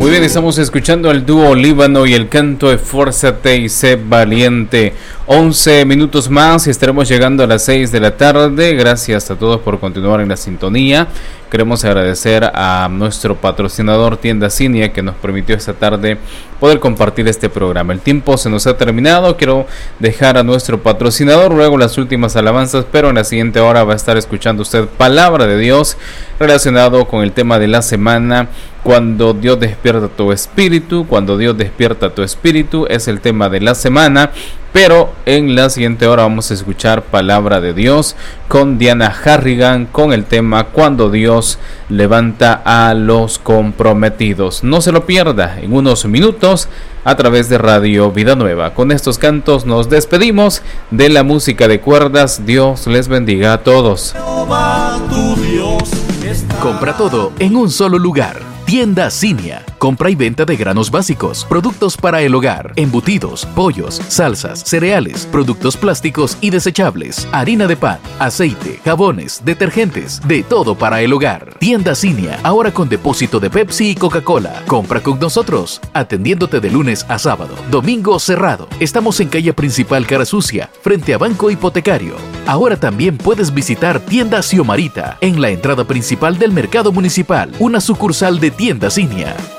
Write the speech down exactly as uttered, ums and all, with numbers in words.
Muy bien, estamos escuchando al dúo Líbano y el canto Esfuérzate y sé valiente. once minutos más y estaremos llegando a las seis de la tarde. Gracias a todos por continuar en la sintonía. Queremos agradecer a nuestro patrocinador Tienda Cinia, que nos permitió esta tarde poder compartir este programa. El tiempo se nos ha terminado. Quiero dejar a nuestro patrocinador luego las últimas alabanzas, pero en la siguiente hora va a estar escuchando usted palabra de Dios relacionado con el tema de la semana. Cuando Dios despierta tu espíritu, cuando Dios despierta tu espíritu es el tema de la semana, pero en la siguiente hora vamos a escuchar palabra de Dios con Diana Harrigan con el tema Cuando Dios levanta a los comprometidos. No se lo pierda en unos minutos a través de Radio Vida Nueva. Con estos cantos nos despedimos de la música de cuerdas. Dios les bendiga a todos. Compra todo en un solo lugar. Tienda Cinia. Compra y venta de granos básicos, productos para el hogar, embutidos, pollos, salsas, cereales, productos plásticos y desechables, harina de pan, aceite, jabones, detergentes, de todo para el hogar. Tienda Cinia, ahora con depósito de Pepsi y Coca-Cola. Compra con nosotros, atendiéndote de lunes a sábado. Domingo cerrado. Estamos en calle principal Cara Sucia, frente a Banco Hipotecario. Ahora también puedes visitar Tienda Xiomarita, en la entrada principal del mercado municipal, una sucursal de Tienda Cinia.